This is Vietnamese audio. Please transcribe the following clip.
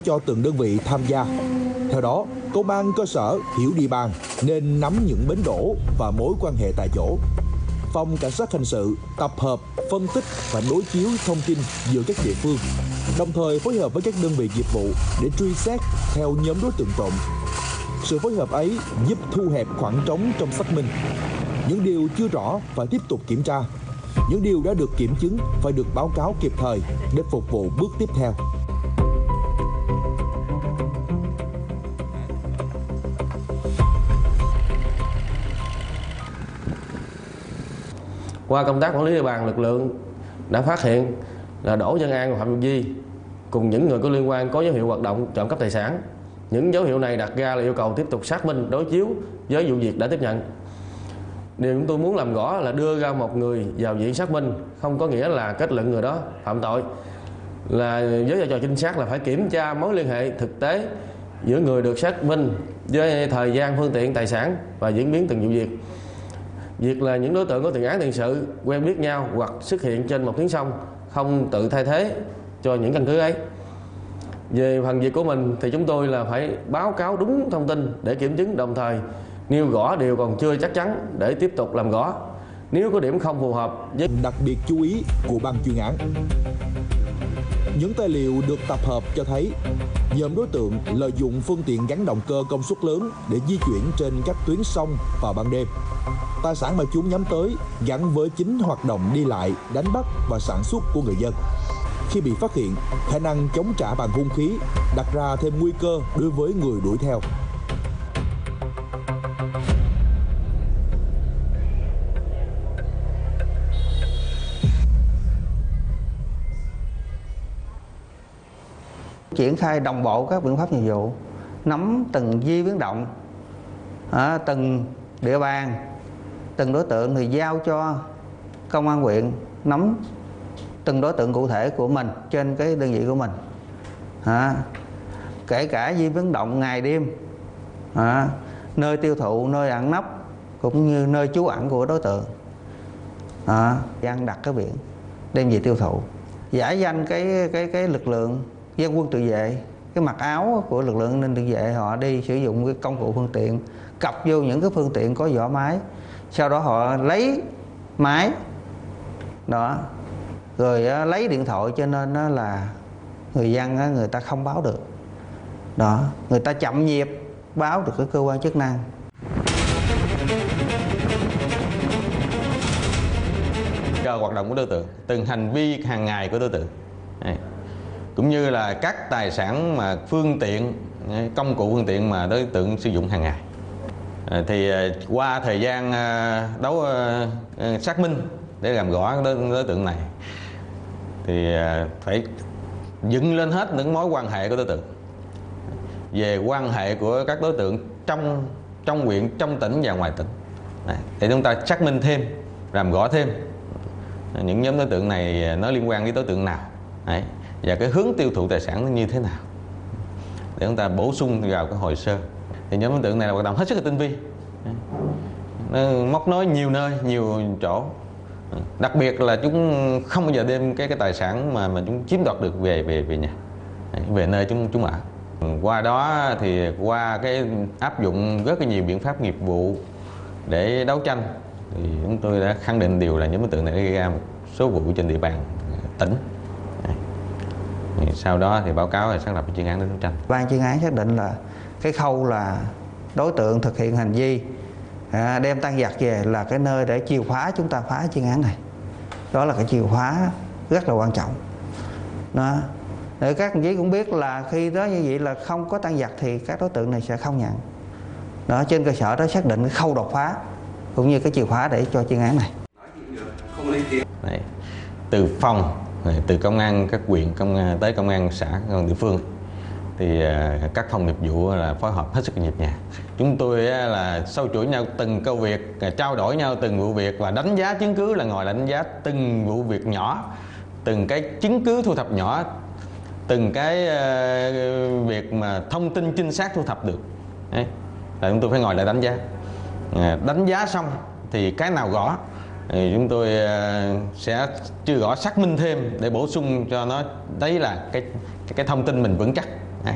cho từng đơn vị tham gia. Theo đó, công an cơ sở hiểu địa bàn nên nắm những bến đỗ và mối quan hệ tại chỗ. Phòng Cảnh sát Hình sự tập hợp, phân tích và đối chiếu thông tin giữa các địa phương, đồng thời phối hợp với các đơn vị nghiệp vụ để truy xét theo nhóm đối tượng trộm. Sự phối hợp ấy giúp thu hẹp khoảng trống trong xác minh. Những điều chưa rõ phải tiếp tục kiểm tra. Những điều đã được kiểm chứng phải được báo cáo kịp thời để phục vụ bước tiếp theo. Qua công tác quản lý địa bàn, lực lượng đã phát hiện là Đỗ Văn An và Phạm Văn Di cùng những người có liên quan có dấu hiệu hoạt động trộm cắp tài sản. Những dấu hiệu này đặt ra là yêu cầu tiếp tục xác minh, đối chiếu với vụ việc đã tiếp nhận. Điều chúng tôi muốn làm rõ là đưa ra một người vào diện xác minh không có nghĩa là kết luận người đó phạm tội. Là với vai trò trinh sát là phải kiểm tra mối liên hệ thực tế giữa người được xác minh với thời gian, phương tiện, tài sản và diễn biến từng vụ việc. Việc là những đối tượng có tiền án tiền sự quen biết nhau hoặc xuất hiện trên một tuyến sông không tự thay thế cho những căn cứ ấy. Về phần việc của mình thì chúng tôi là phải báo cáo đúng thông tin để kiểm chứng, đồng thời nêu rõ điều còn chưa chắc chắn để tiếp tục làm rõ. Nếu có điểm không phù hợp với đặc biệt chú ý của ban chuyên án. Những tài liệu được tập hợp cho thấy nhóm đối tượng lợi dụng phương tiện gắn động cơ công suất lớn để di chuyển trên các tuyến sông vào ban đêm. Tài sản mà chúng nhắm tới gắn với chính hoạt động đi lại, đánh bắt và sản xuất của người dân. Khi bị phát hiện, khả năng chống trả bằng hung khí đặt ra thêm nguy cơ đối với người đuổi theo. Triển khai đồng bộ các biện pháp nghiệp vụ, nắm từng di biến động, từng địa bàn, từng đối tượng thì giao cho công an huyện nắm từng đối tượng cụ thể của mình trên cái đơn vị của mình. Kể cả di biến động ngày đêm, nơi tiêu thụ, nơi ẩn nấp cũng như nơi trú ẩn của đối tượng. Gian đặt cái biển đem về tiêu thụ, giả danh cái lực lượng dân quân tự vệ, cái mặc áo của lực lượng an ninh tự vệ, họ đi sử dụng cái công cụ phương tiện cặp vô những cái phương tiện có vỏ máy, sau đó họ lấy máy đó rồi lấy điện thoại, cho nên đó là người dân người ta không báo được đó, người ta chậm nhịp báo được cái cơ quan chức năng. Do hoạt động của đối tượng, từng hành vi hàng ngày của đối tượng, cũng như là các tài sản mà phương tiện, công cụ phương tiện mà đối tượng sử dụng hàng ngày, thì qua thời gian xác minh để làm rõ đối tượng này thì phải dựng lên hết những mối quan hệ của đối tượng, về quan hệ của các đối tượng trong huyện, trong tỉnh và ngoài tỉnh, để chúng ta xác minh thêm, làm rõ thêm những nhóm đối tượng này nó liên quan đến đối tượng nào, và cái hướng tiêu thụ tài sản nó như thế nào, để chúng ta bổ sung vào cái hồ sơ. Thì nhóm đối tượng này là hoạt động hết sức là tinh vi, nó móc nối nhiều nơi, nhiều chỗ. Đặc biệt là chúng không bao giờ đem cái tài sản mà chúng chiếm đoạt được về nhà, về nơi chúng ở. Qua đó thì qua cái áp dụng rất là nhiều biện pháp nghiệp vụ để đấu tranh, thì chúng tôi đã khẳng định điều là nhóm đối tượng này đã gây ra một số vụ trên địa bàn tỉnh. Sau đó thì báo cáo là xác lập chuyên án để đấu tranh. Ban chuyên án xác định là cái khâu là đối tượng thực hiện hành vi đem tăng vật về là cái nơi để chiêu phá, chúng ta phá chuyên án này. Đó là cái chiêu phá rất là quan trọng. Đó. Để các đồng chí cũng biết là khi đó như vậy là không có tăng vật thì các đối tượng này sẽ không nhận. Đó, trên cơ sở đó xác định cái khâu đột phá cũng như cái chiêu phá để cho chuyên án này. Đấy, từ phòng, từ công an các huyện, tới công an xã, công an địa phương, thì các phòng nghiệp vụ là phối hợp hết sức nhịp nhàng. Chúng tôi là sâu chuỗi nhau từng câu việc, trao đổi nhau từng vụ việc và đánh giá chứng cứ, là ngồi đánh giá từng vụ việc nhỏ, từng cái chứng cứ thu thập nhỏ, từng cái việc mà thông tin trinh sát thu thập được. Đấy, là chúng tôi phải ngồi lại đánh giá. Đánh giá xong thì cái nào rõ thì chúng tôi sẽ chưa rõ xác minh thêm để bổ sung cho nó, đấy là cái thông tin mình vững chắc.